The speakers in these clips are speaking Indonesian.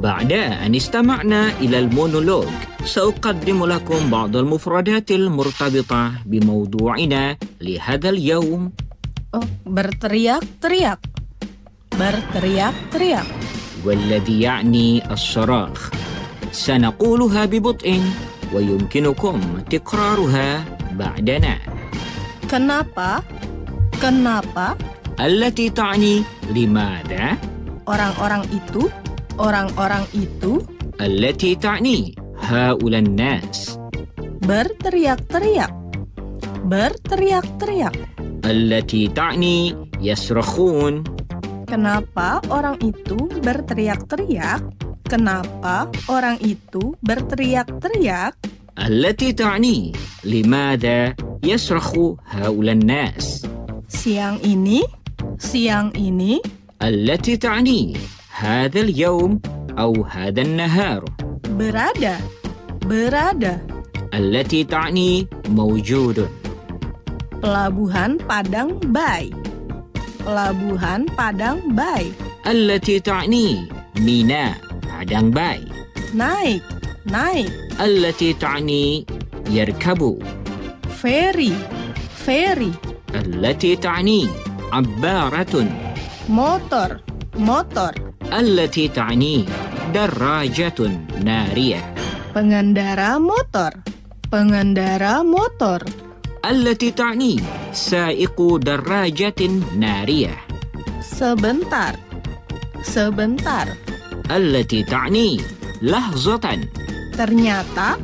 بعد أن استمعنا إلى المونولوج سأقدم لكم بعض المفردات المرتبطة بموضوعنا لهذا اليوم. berteriak-teriak. Berteriak-teriak. والذي يعني الصراخ. سنقولها ببطء ويمكنكم تكرارها بعدنا. Kenapa? Kenapa? التي تعني لماذا. Orang-orang itu. Orang-orang itu. التي تعني هؤلاء الناس. Berteriak-teriak. Berteriak-teriak. التي تعني يصرخون. Kenapa orang itu berteriak-teriak? Kenapa orang itu berteriak-teriak? التي تعني لماذا يصرخ هؤلاء الناس. Siang ini. Siang ini. التي تعني هذا اليوم أو هذا النهار. Berada. Berada. التي تعني موجود. Pelabuhan Padang Bay. Pelabuhan Padang Bay. التي تعني ميناء padang bay. Naik. Naik. التي تعني يركب. Ferry. Ferry. التي تعني عبارة. Motor. Motor. التي تعني دراجة نارية. Pengendara motor. Pengendara motor. التي تعني سائق دراجة نارية. Sebentar. Sebentar. التي تعني لحظة. Ternyata.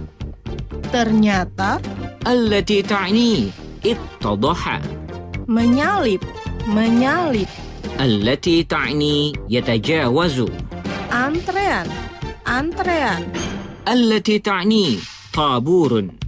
Ternyata. التي تعني اتضح. Menyalip. Menyalip. التي تعني يتجاوز. Antrean. Antrean. التي تعني طابور.